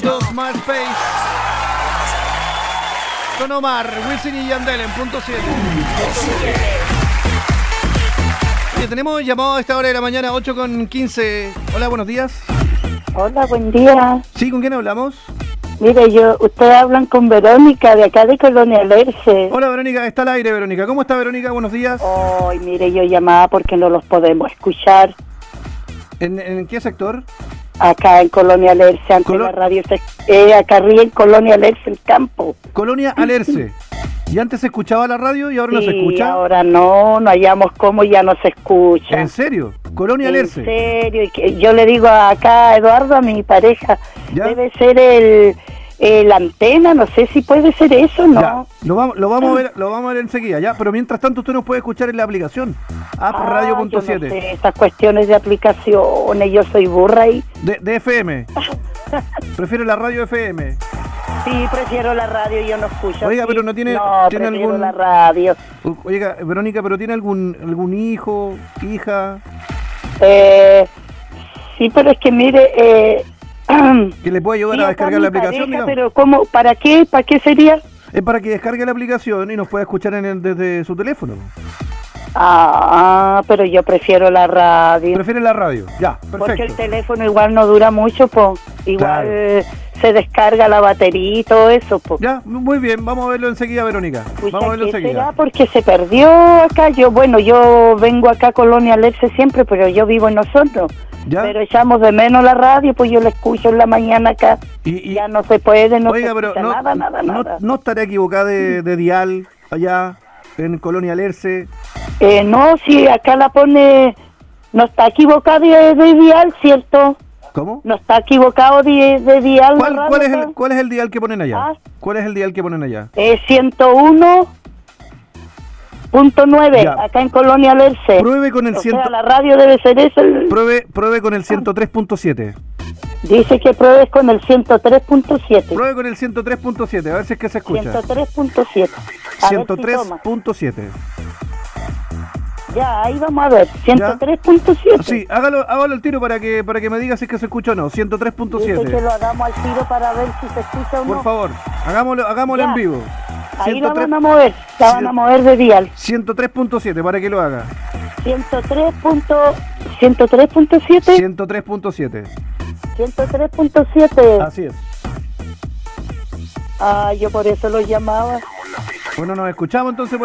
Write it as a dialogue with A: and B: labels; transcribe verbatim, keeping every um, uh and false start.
A: Dos más Space. Con Omar, Wisin y Yandel en punto siete. Oye, tenemos llamado a esta hora de la mañana, ocho con quince. Hola, buenos días.
B: Hola, buen día.
A: Sí, ¿con quién hablamos?
B: Mire, yo, ustedes hablan con Verónica de acá de Colonia Lerce.
A: Hola, Verónica, está al aire, Verónica. ¿Cómo está, Verónica? Buenos días.
B: Ay, mire, yo llamaba porque no los podemos escuchar.
A: ¿En, en qué sector?
B: Acá en Colonia Lerce, antes
A: Colo-
B: la radio, se, eh, acá arriba en Colonia Lerce, el campo.
A: Colonia Alerce. ¿Y antes se escuchaba la radio y ahora no se
B: Sí,
A: escucha?
B: ahora no, no hallamos cómo, ya no se escucha.
A: ¿En serio? Colonia
B: En
A: Alerce.
B: serio, y que yo le digo acá a Eduardo, a mi pareja,
A: ¿Ya?
B: debe ser el, el antena, no sé si puede ser eso, ¿no?
A: Ya, lo vamos, lo vamos a ver, lo vamos a ver enseguida, ya, pero mientras tanto usted nos puede escuchar en la aplicación app
B: Ah,
A: radio
B: yo
A: punto
B: no
A: siete
B: sé, estas cuestiones de aplicaciones, yo soy burra y
A: de, de F M. Prefiere la radio F M.
B: sí, prefiero la radio, yo no escucho.
A: Oiga,
B: sí.
A: pero no tiene-
B: No,
A: ¿tiene
B: prefiero
A: algún-
B: la radio.
A: O- Oiga, Verónica, pero ¿tiene algún algún hijo, hija
B: Eh, sí, pero es que mire, eh,
A: que le pueda ayudar
B: sí,
A: a
B: acá
A: descargar
B: mi
A: la aplicación?
B: pareja,
A: Digamos?
B: pero ¿cómo? ¿Para qué? ¿Para qué sería?
A: Es para que descargue la aplicación y nos pueda escuchar en el- desde su teléfono.
B: Ah, pero yo prefiero la radio.
A: Prefiere la radio, ya,
B: Porque el
A: perfecto.
B: teléfono igual no dura mucho, pues. Igual
A: Claro.
B: eh, se descarga la batería y todo eso, pues.
A: Ya, muy bien, vamos a verlo enseguida, Verónica.
B: Pucha,
A: Vamos a verlo
B: ¿qué será?
A: enseguida.
B: Porque se perdió acá. Yo, bueno, yo vengo acá a Colonia Lerce siempre, pero yo vivo en nosotros.
A: ¿Ya?
B: Pero echamos de menos la radio, pues yo la escucho en la mañana acá.
A: Y- y-
B: Ya no se puede, no
A: Oiga,
B: se
A: pero
B: escucha
A: no,
B: nada, nada,
A: no,
B: nada.
A: no estaré equivocada de, de dial allá en Colonia Lerce.
B: Eh, no, si acá la pone, no está equivocado de, de dial, ¿cierto?
A: ¿Cómo?
B: No está equivocado de, de dial. la
A: ¿Cuál,
B: radio
A: cuál es
B: acá.
A: el, ¿Cuál es el dial que ponen allá?
B: Ah.
A: ¿Cuál es el dial que ponen allá?
B: Eh, ciento uno punto nueve,
A: Ya.
B: acá en Colonia Lerce.
A: Pruebe con el
B: O
A: cien.
B: sea, la radio debe ser eso. el-
A: Pruebe, pruebe con el ciento tres punto siete.
B: Dice que pruebes con el ciento tres punto siete.
A: Pruebe con el ciento tres punto siete, a ver si es que se escucha.
B: ciento tres punto siete. A ver si
A: ciento tres
B: toma.
A: punto siete.
B: Ya, ahí vamos a ver. ciento tres punto siete.
A: Sí, hágalo, hágalo el tiro para que para que me diga si es que se escucha o no. ciento tres punto
B: Dice que
A: siete.
B: lo hagamos al tiro para ver si se escucha o no.
A: Por favor, hagámoslo, hagámoslo
B: Ya.
A: en vivo.
B: Ahí la
A: ciento tres
B: van a mover. La van a mover de dial.
A: ciento tres punto siete para que lo haga.
B: ciento tres punto siete.
A: ciento tres punto siete.
B: ciento tres punto siete.
A: Así es.
B: Ah, yo por eso lo llamaba.
A: Bueno, nos escuchamos entonces.